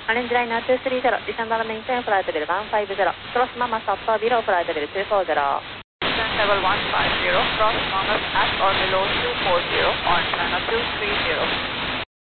Orange Liner 230, descend on maintain flight level 150, cross Mama stop below flight level 240. Descent level 150, cross Mama at or below 240, Orange Liner 230.